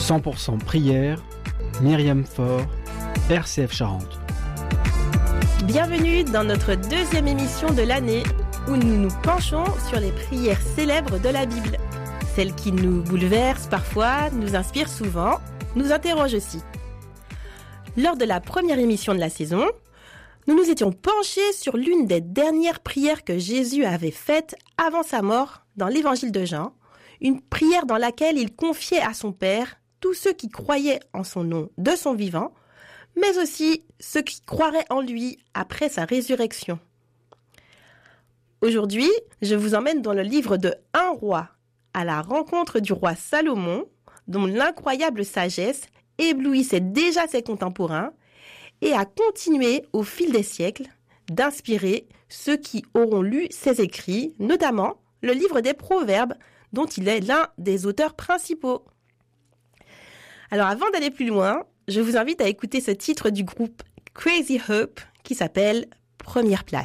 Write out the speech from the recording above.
100% prière, Myriam Faure, RCF Charente. Bienvenue dans notre deuxième émission de l'année où nous nous penchons sur les prières célèbres de la Bible. Celles qui nous bouleversent parfois, nous inspirent souvent, nous interrogent aussi. Lors de la première émission de la saison, nous nous étions penchés sur l'une des dernières prières que Jésus avait faites avant sa mort dans l'évangile de Jean, une prière dans laquelle il confiait à son Père tous ceux qui croyaient en son nom de son vivant, mais aussi ceux qui croiraient en lui après sa résurrection. Aujourd'hui, je vous emmène dans le livre de 1 roi, à la rencontre du roi Salomon, dont l'incroyable sagesse éblouissait déjà ses contemporains et a continué au fil des siècles d'inspirer ceux qui auront lu ses écrits, notamment le livre des Proverbes, dont il est l'un des auteurs principaux. Alors avant d'aller plus loin, je vous invite à écouter ce titre du groupe Crazy Hope qui s'appelle « Première place ».